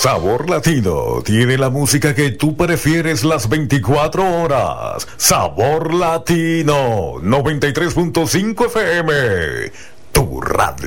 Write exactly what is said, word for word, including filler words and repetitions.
Sabor Latino tiene la música que tú prefieres las veinticuatro horas. Sabor Latino noventa y tres punto cinco F M, tu radio.